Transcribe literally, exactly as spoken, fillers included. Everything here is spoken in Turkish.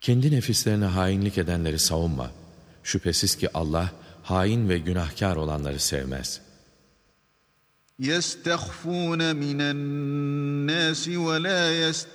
Kendi nefislerine hainlik edenleri savunma. Şüphesiz ki Allah hain ve günahkar olanları sevmez. يَسْتَخْفُونَ مِنَ النَّاسِ وَلَا